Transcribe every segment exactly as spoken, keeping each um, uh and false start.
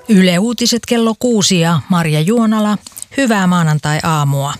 Yle Uutiset kello kuusi ja Marja Juonala. Hyvää maanantai-aamua.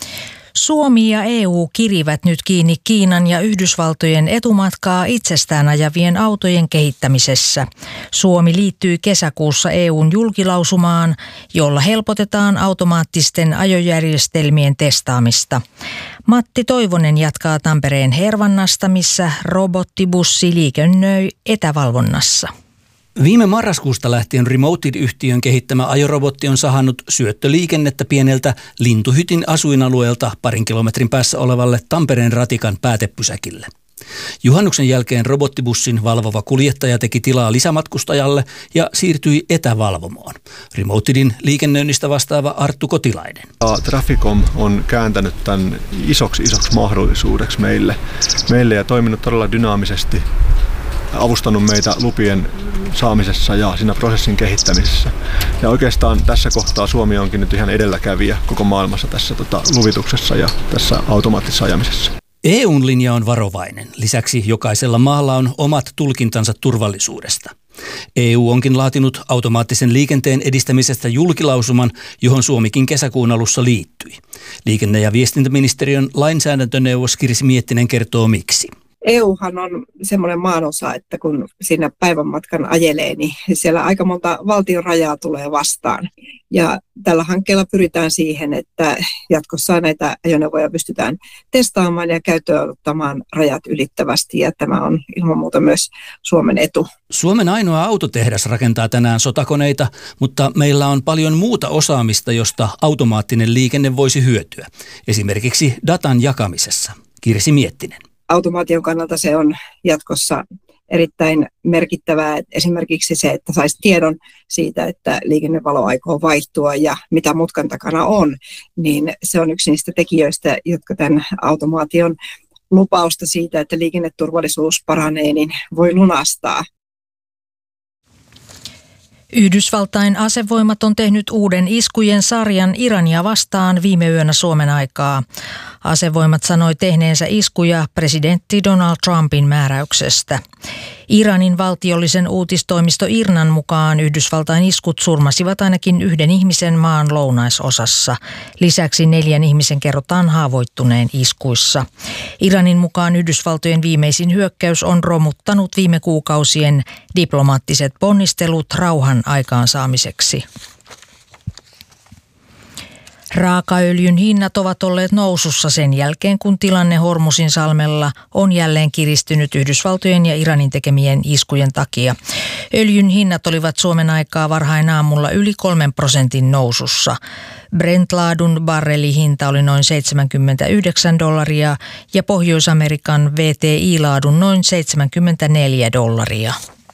Suomi ja E U kirivät nyt kiinni Kiinan ja Yhdysvaltojen etumatkaa itsestään ajavien autojen kehittämisessä. Suomi liittyi kesäkuussa E U:n julkilausumaan, jolla helpotetaan automaattisten ajojärjestelmien testaamista. Matti Toivonen jatkaa Tampereen Hervannasta, missä robottibussi liikennöi etävalvonnassa. Viime marraskuusta lähtien Remoted-yhtiön kehittämä ajorobotti on sahannut syöttöliikennettä pieneltä lintuhytin asuinalueelta parin kilometrin päässä olevalle Tampereen ratikan päätepysäkille. Juhannuksen jälkeen robottibussin valvova kuljettaja teki tilaa lisämatkustajalle ja siirtyi etävalvomoon. Remotedin liikennöinnistä vastaava Arttu Kotilainen. Traficom on kääntänyt tämän isoksi isoksi mahdollisuudeksi meille, meille ja toiminut todella dynaamisesti. Avustanut meitä lupien saamisessa ja siinä prosessin kehittämisessä. Ja oikeastaan tässä kohtaa Suomi onkin nyt ihan edelläkävijä koko maailmassa tässä tota, luvituksessa ja tässä automaattisessa ajamisessa. E U:n linja on varovainen. Lisäksi jokaisella maalla on omat tulkintansa turvallisuudesta. E U onkin laatinut automaattisen liikenteen edistämisestä julkilausuman, johon Suomikin kesäkuun alussa liittyi. Liikenne- ja viestintäministeriön lainsäädäntöneuvos Kirsi Miettinen kertoo miksi. E Uhan on semmoinen maanosa, että kun siinä päivän matkan ajelee, niin siellä aika monta valtion rajaa tulee vastaan. Ja tällä hankkeella pyritään siihen, että jatkossa näitä ajoneuvoja pystytään testaamaan ja käyttöön ottamaan rajat ylittävästi. Ja tämä on ilman muuta myös Suomen etu. Suomen ainoa autotehdas rakentaa tänään sotakoneita, mutta meillä on paljon muuta osaamista, josta automaattinen liikenne voisi hyötyä. Esimerkiksi datan jakamisessa. Kirsi Miettinen. Automaation kannalta se on jatkossa erittäin merkittävää. Esimerkiksi se, että saisi tiedon siitä, että liikennevalo aikoo vaihtua ja mitä mutkan takana on, niin se on yksi niistä tekijöistä, jotka tämän automaation lupausta siitä, että liikenneturvallisuus paranee, niin voi lunastaa. Yhdysvaltain asevoimat on tehnyt uuden iskujen sarjan Irania vastaan viime yönä Suomen aikaa. Asevoimat sanoi tehneensä iskuja presidentti Donald Trumpin määräyksestä. Iranin valtiollisen uutistoimisto Irnan mukaan Yhdysvaltain iskut surmasivat ainakin yhden ihmisen maan lounaisosassa. Lisäksi neljän ihmisen kerrotaan haavoittuneen iskuissa. Iranin mukaan Yhdysvaltojen viimeisin hyökkäys on romuttanut viime kuukausien diplomaattiset ponnistelut rauhan aikaansaamiseksi. Raakaöljyn hinnat ovat olleet nousussa sen jälkeen, kun tilanne Hormusin salmella on jälleen kiristynyt Yhdysvaltojen ja Iranin tekemien iskujen takia. Öljyn hinnat olivat Suomen aikaa varhain aamulla yli kolmen prosentin nousussa. Brent-laadun barrelihinta oli noin seitsemänkymmentäyhdeksän dollaria ja Pohjois-Amerikan V T I-laadun noin seitsemänkymmentäneljä dollaria.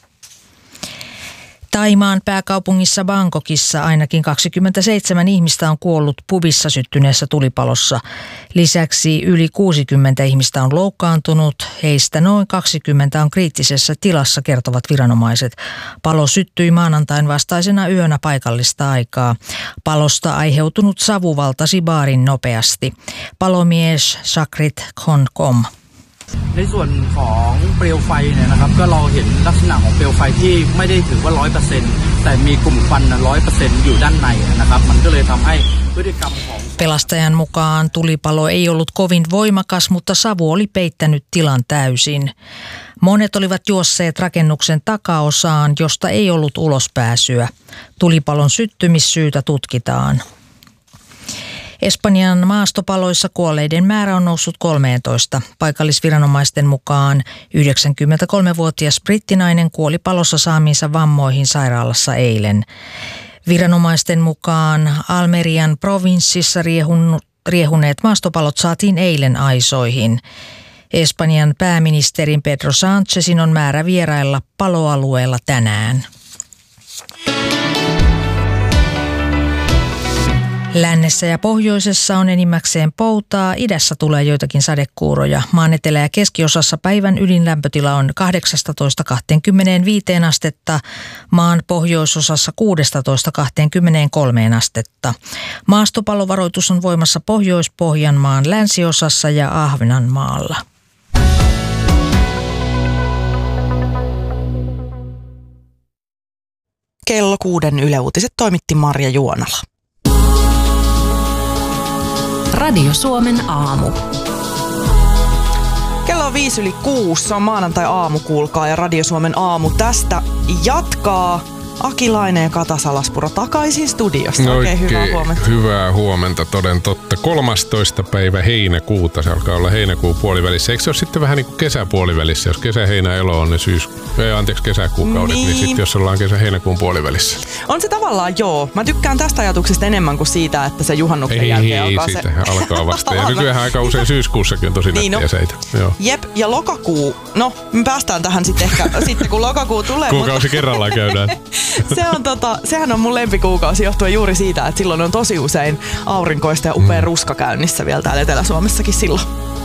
Thaimaan pääkaupungissa Bangkokissa ainakin kaksikymmentäseitsemän ihmistä on kuollut pubissa syttyneessä tulipalossa. Lisäksi yli kuusikymmentä ihmistä on loukkaantunut, heistä noin kaksikymmentä on kriittisessä tilassa, kertovat viranomaiset. Palo syttyi maanantain vastaisena yönä paikallista aikaa. Palosta aiheutunut savu valtasi baarin nopeasti. Palomies Sakrit Khonkom. ในส่วนของเปลวไฟเนี่ยนะครับก็เราเห็นลักษณะของเปลวไฟที่ไม่ได้ถือว่า ร้อยเปอร์เซ็นต์ แต่มีกลุ่มควัน ร้อยเปอร์เซ็นต์ อยู่ด้านในนะครับมันก็เลยทำให้พฤติกรรมของ Pelastajan mukaan tulipalo ei ollut kovin voimakas, mutta savu oli peittänyt tilan täysin. Monet olivat juosseet rakennuksen takaosaan, josta ei ollut ulospääsyä. Tulipalon syttymissyytä tutkitaan. Espanjan maastopaloissa kuolleiden määrä on noussut kolmeentoista. Paikallisviranomaisten mukaan yhdeksänkymmentäkolmevuotias brittinainen kuoli palossa saamiinsa vammoihin sairaalassa eilen. Viranomaisten mukaan Almerian provinssissa riehuneet maastopalot saatiin eilen aisoihin. Espanjan pääministerin Pedro Sánchezin on määrä vierailla paloalueella tänään. Lännessä ja pohjoisessa on enimmäkseen poutaa, idässä tulee joitakin sadekuuroja. Maan etelä- ja keskiosassa päivän ydinlämpötila on kahdeksastatoista kaksikymmentäviisi astetta, maan pohjoisosassa kuusitoista kaksikymmentäkolme astetta. Maastopalovaroitus on voimassa Pohjois-Pohjanmaan länsiosassa ja Ahvenanmaalla. kello kuuden Yle Uutiset toimitti Marja Juonala. Radio Suomen aamu. Kello on viisi yli kuusi, se on maanantai-aamu, kuulkaa, ja Radio Suomen aamu tästä jatkaa. Aki Laine ja Kata Salaspuro takaisin studiossa. Oikein hyvää huomenta. Hyvää huomenta, toden totta. kolmastoista päivä heinäkuuta, se alkaa olla heinäkuun puolivälissä. Eikö se ole sitten vähän niin kuin kesäpuolivälissä? Jos kesä, heinä, elo on ne syys... Ei, anteeksi, kesäkuukaudet, niin, niin sitten jos ollaan kesä, heinäkuun puolivälissä. On se tavallaan, joo. Mä tykkään tästä ajatuksesta enemmän kuin siitä, että se juhannuksen ei, jälkeen alkaa se... Ei, alkaa vasta. Ja nykyään aika usein syyskuussakin on tosi niin, nättiä no. seitä. Joo. Jep, ja lokakuu, no me päästään tähän sitten ehkä sitten kun lokakuu tulee. Kuukausi mutta... kerrallaan käydään. Se on tota, sehän on mun lempikuukausi johtuen juuri siitä, että silloin on tosi usein aurinkoista ja upea mm. ruska käynnissä vielä täällä Etelä-Suomessakin silloin.